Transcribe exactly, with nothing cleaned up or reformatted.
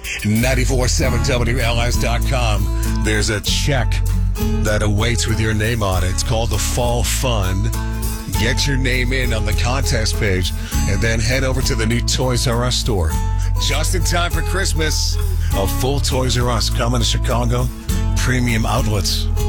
ninety-four seven W L S dot com. There's a check that awaits with your name on it. It's called the Fall Fund. Get your name in on the contest page and then head over to the new Toys R Us store. Just in time for Christmas, a full Toys R Us coming to Chicago. Premium outlets.